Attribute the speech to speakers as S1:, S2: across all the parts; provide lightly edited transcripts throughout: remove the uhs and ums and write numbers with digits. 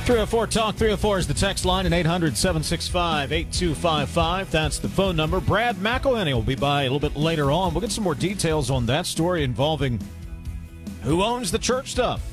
S1: 304 Talk 304 is the text line, and 800-765-8255. That's the phone number. Brad McElhenney will be by a little bit later on. We'll get some more details on that story involving who owns the church stuff.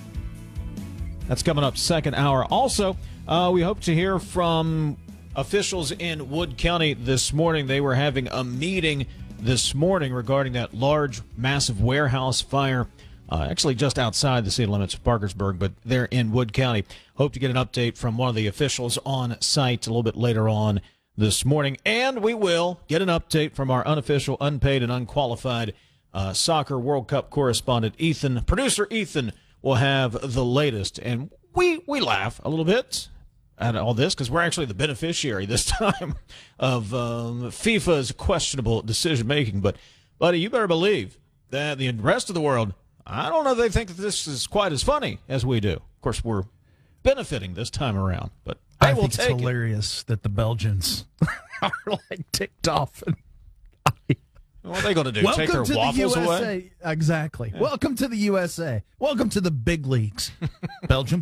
S1: That's coming up second hour. Also, we hope to hear from officials in Wood County this morning. They were having a meeting this morning regarding that large, massive warehouse fire, actually just outside the city limits of Parkersburg, but they're in Wood County. Hope to get an update from one of the officials on site a little bit later on this morning. And we will get an update from our unofficial, unpaid, and unqualified soccer World Cup correspondent, Ethan. Producer Ethan will have the latest. And we laugh a little bit at all this because we're actually the beneficiary this time of FIFA's questionable decision-making. But, buddy, you better believe that the rest of the world, I don't know if they think that this is quite as funny as we do. Of course, we're benefiting this time around, but I will
S2: think
S1: take
S2: it's hilarious that the Belgians are like ticked off.
S1: What are they going to do? Take their waffles away?
S2: Exactly. Yeah. Welcome to the USA. Welcome to the big leagues, Belgium.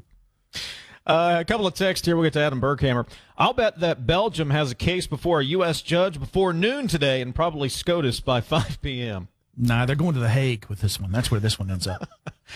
S1: A couple of texts here. We'll get to Adam Burkhammer. I'll bet that Belgium has a case before a U.S. judge before noon today and probably SCOTUS by 5 p.m.
S2: Nah, they're going to The Hague with this one. That's where this one ends up.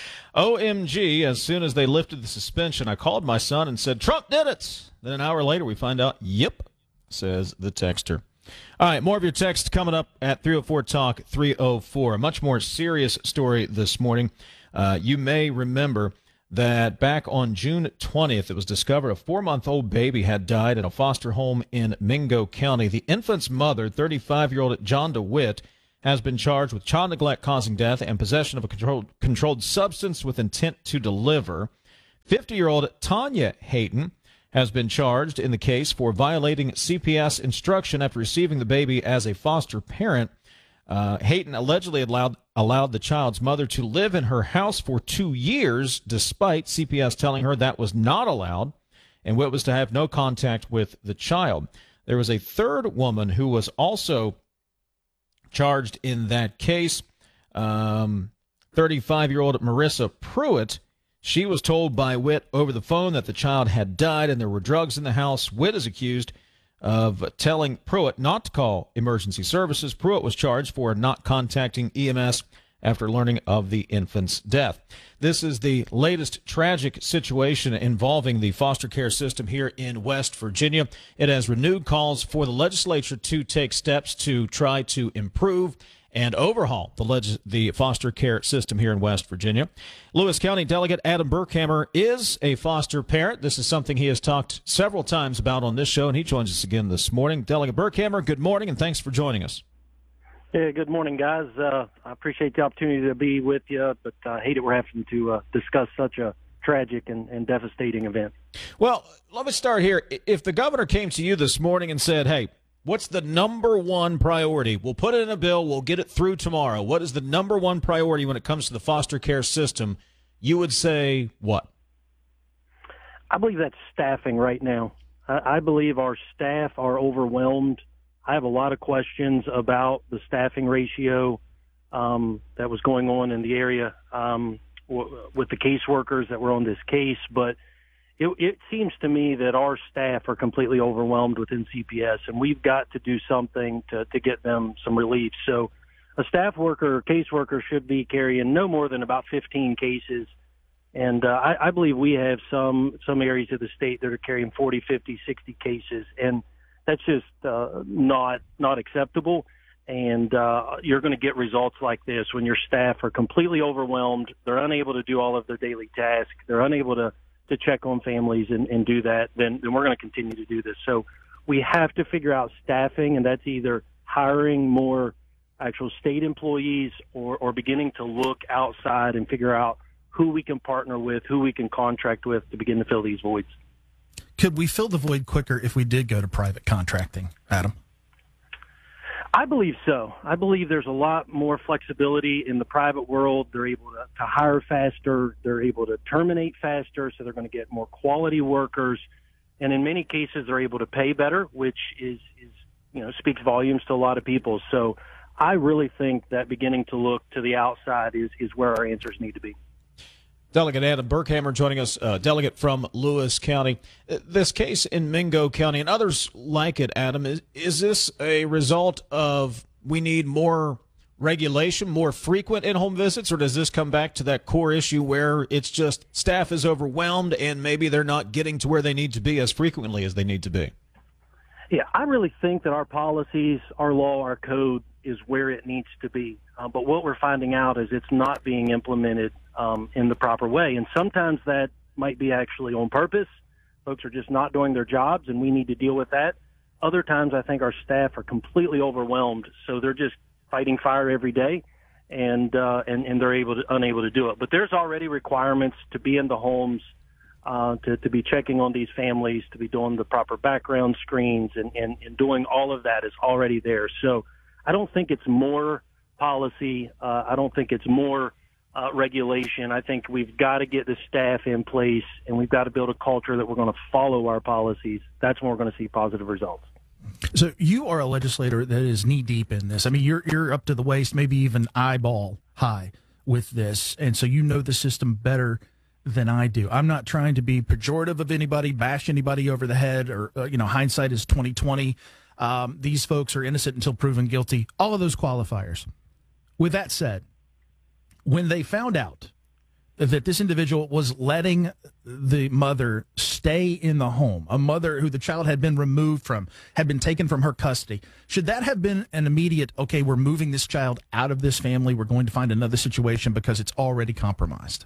S1: OMG, as soon as they lifted the suspension, I called my son and said, Trump did it. Then an hour later, we find out, yep, says the texter. All right, more of your text coming up at 304 Talk 304. A much more serious story this morning. You may remember that back on June 20th, it was discovered a 4-month-old baby had died in a foster home in Mingo County. The infant's mother, 35-year-old John DeWitt, has been charged with child neglect causing death and possession of a controlled substance with intent to deliver. 50-year-old Tanya Hayton has been charged in the case for violating CPS instruction after receiving the baby as a foster parent. Hayton allegedly allowed the child's mother to live in her house for 2 years, despite CPS telling her that was not allowed, and Witt was to have no contact with the child. There was a third woman who was also charged in that case, 35-year-old Marissa Pruitt. She was told by Witt over the phone that the child had died and there were drugs in the house. Witt is accused of telling Pruitt not to call emergency services. Pruitt was charged for not contacting EMS after learning of the infant's death. This is the latest tragic situation involving the foster care system here in West Virginia. It has renewed calls for the legislature to take steps to try to improve and overhaul the foster care system here in West Virginia. Lewis County Delegate Adam Burkhammer is a foster parent. This is something he has talked several times about on this show, and he joins us again this morning. Delegate Burkhammer, good morning, and thanks for joining us.
S3: Yeah, good morning, guys. I appreciate the opportunity to be with you, but I hate it we're having to discuss such a tragic and devastating event.
S1: Well, let me start here. If the governor came to you this morning and said, hey, what's the number one priority? We'll put it in a bill. We'll get it through tomorrow. What is the number one priority when it comes to the foster care system? You would say what?
S3: I believe that's staffing right now. I believe our staff are overwhelmed. I have a lot of questions about the staffing ratio that was going on in the area with the caseworkers that were on this case. But it seems to me that our staff are completely overwhelmed within CPS, and we've got to do something to get them some relief. So a staff worker or caseworker should be carrying no more than about 15 cases. And I believe we have some areas of the state that are carrying 40, 50, 60 cases. And that's just not acceptable, and you're going to get results like this when your staff are completely overwhelmed. They're unable to do all of their daily tasks. They're unable to check on families and do that. Then we're going to continue to do this. So we have to figure out staffing, and that's either hiring more actual state employees or beginning to look outside and figure out who we can partner with, who we can contract with to begin to fill these voids.
S2: Could we fill the void quicker if we did go to private contracting, Adam?
S3: I believe so. I believe there's a lot more flexibility in the private world. They're able to hire faster. They're able to terminate faster, so they're going to get more quality workers. And in many cases, they're able to pay better, which is speaks volumes to a lot of people. So I really think that beginning to look to the outside is where our answers need to be.
S1: Delegate Adam Burkhammer joining us, delegate from Lewis County. This case in Mingo County and others like it, Adam, is this a result of we need more regulation, more frequent in-home visits, or does this come back to that core issue where it's just staff is overwhelmed and maybe they're not getting to where they need to be as frequently as they need to be?
S3: Yeah, I really think that our policies, our law, our code is where it needs to be. But what we're finding out is it's not being implemented in the proper way. And sometimes that might be actually on purpose. Folks are just not doing their jobs, and we need to deal with that. Other times I think our staff are completely overwhelmed, so they're just fighting fire every day, and they're unable to do it. But there's already requirements to be in the homes, to be checking on these families, to be doing the proper background screens, and doing all of that is already there. So I don't think it's more policy. I don't think it's more regulation. I think we've got to get the staff in place, and we've got to build a culture that we're going to follow our policies. That's when we're going to see positive results.
S2: So you are a legislator that is knee deep in this. I mean, you're up to the waist, maybe even eyeball high with this, and so you know the system better than I do. I'm not trying to be pejorative of anybody, bash anybody over the head, or hindsight is 20/20. These folks are innocent until proven guilty. All of those qualifiers. With that said, when they found out that this individual was letting the mother stay in the home, a mother who the child had been removed from, had been taken from her custody, should that have been an immediate, okay, we're moving this child out of this family, we're going to find another situation because it's already compromised?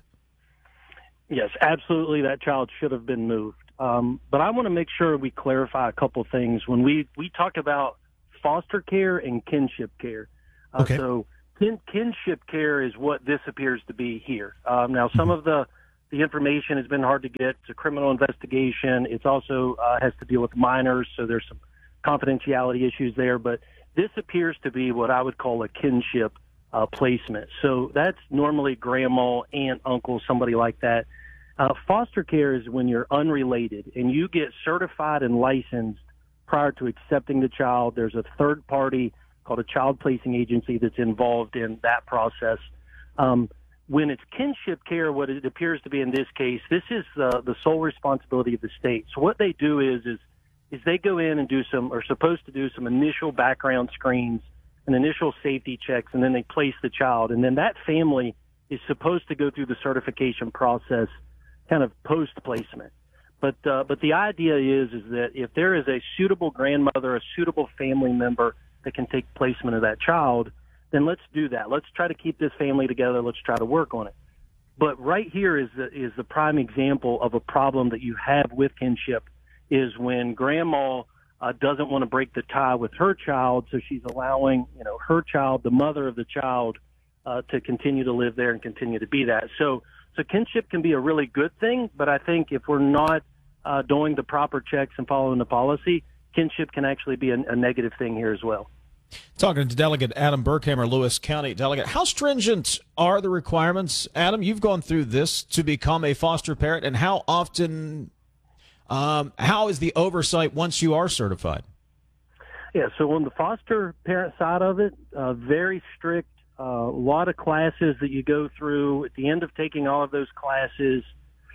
S3: Yes, absolutely, that child should have been moved. But I want to make sure we clarify a couple things. When we talk about foster care and kinship care,
S2: okay.
S3: So kinship care is what this appears to be here. Now, some of the information has been hard to get. It's a criminal investigation. It's also has to deal with minors, so there's some confidentiality issues there. But this appears to be what I would call a kinship placement. So that's normally grandma, aunt, uncle, somebody like that. Foster care is when you're unrelated and you get certified and licensed prior to accepting the child. There's a third party called a child placing agency that's involved in that process. When it's kinship care, what it appears to be in this case, this is the sole responsibility of the state. So what they do is they go in and are supposed to do some initial background screens and initial safety checks, and then they place the child. And then that family is supposed to go through the certification process kind of post-placement. But the idea is that if there is a suitable grandmother, a suitable family member that can take placement of that child, then let's do that. Let's try to keep this family together. Let's try to work on it. But right here is the prime example of a problem that you have with kinship is when grandma doesn't want to break the tie with her child, so she's allowing her child, the mother of the child, to continue to live there and continue to be that. So kinship can be a really good thing, but I think if we're not doing the proper checks and following the policy, kinship can actually be a negative thing here as well.
S1: Talking to Delegate Adam Burkhammer, Lewis County Delegate. How stringent are the requirements? Adam, you've gone through this to become a foster parent, and how often, how is the oversight once you are certified?
S3: Yeah, so on the foster parent side of it, very strict, a lot of classes that you go through. At the end of taking all of those classes,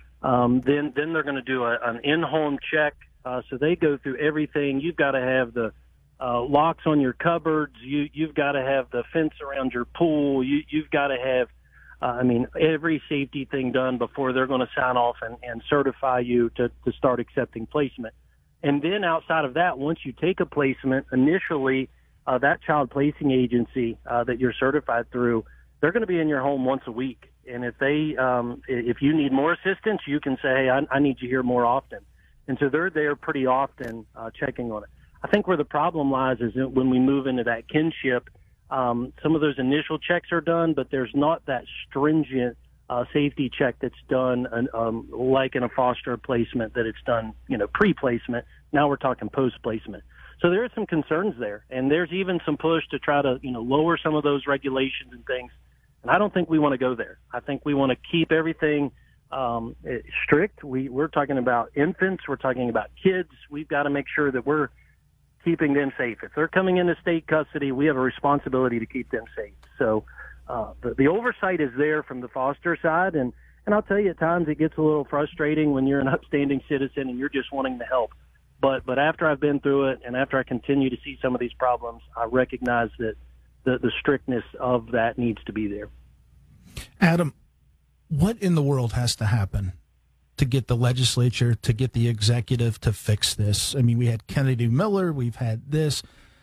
S3: then they're going to do an in-home check. So they go through everything. You've got to have the locks on your cupboards. You've got to have the fence around your pool. You've got to have, every safety thing done before they're going to sign off and certify you to start accepting placement. And then outside of that, once you take a placement, initially that child placing agency that you're certified through, they're going to be in your home once a week. And if you need more assistance, you can say, hey, I need you here more often. And so they're there pretty often checking on it. I think where the problem lies is when we move into that kinship, some of those initial checks are done, but there's not that stringent safety check that's done like in a foster placement that it's done, pre-placement. Now we're talking post-placement. So there are some concerns there, and there's even some push to try to, lower some of those regulations and things. And I don't think we want to go there. I think we want to keep everything strict. We're talking about infants. We're talking about kids. We've got to make sure that we're keeping them safe. If they're coming into state custody, we have a responsibility to keep them safe. So the oversight is there from the foster side, and And I'll tell you, at times it gets a little frustrating when you're an upstanding citizen and you're just wanting to help. But after I've been through it and after I continue to see some of these problems, I recognize that the strictness of that needs to be there.
S2: Adam, what in the world has to happen to get the legislature, to get the executive to fix this? I mean, we had Kennedy Miller, we've had this.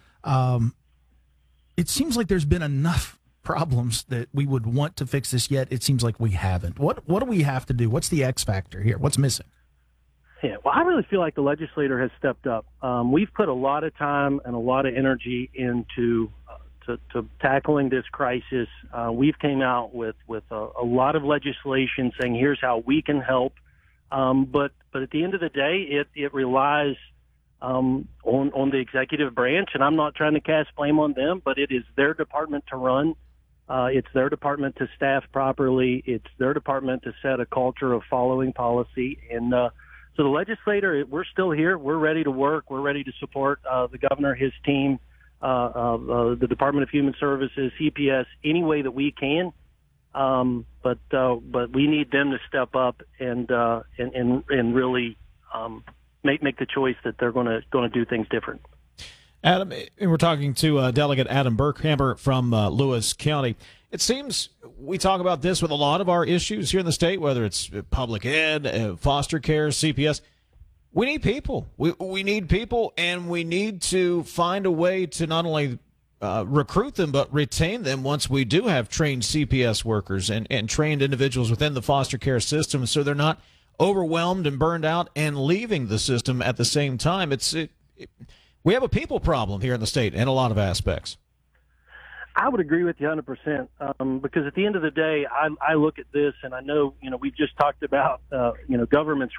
S2: It seems like there's been enough problems that we would want to fix this, yet it seems like we haven't. What do we have to do? What's the X factor here? What's missing?
S3: Yeah, well, I really feel like the legislator has stepped up. We've put a lot of time and a lot of energy into to tackling this crisis. We've came out with a lot of legislation saying here's how we can help. But at the end of the day, it relies on the executive branch, and I'm not trying to cast blame on them, but it is their department to run. It's their department to staff properly. It's their department to set a culture of following policy. And so the legislator, we're still here. We're ready to work. We're ready to support the governor, his team, the Department of Human Services, CPS, any way that we can. But we need them to step up and really make the choice that they're going to do things different.
S1: Adam, we're talking to Delegate Adam Burkhammer from Lewis County. It seems we talk about this with a lot of our issues here in the state, whether it's public ed, foster care, CPS. We need people. We need people, and we need to find a way to not only recruit them, but retain them once we do have trained CPS workers and trained individuals within the foster care system, so they're not overwhelmed and burned out and leaving the system at the same time. We have a people problem here in the state in a lot of aspects.
S3: I would agree with you 100%, because at the end of the day, I look at this and I know, we've just talked about, government's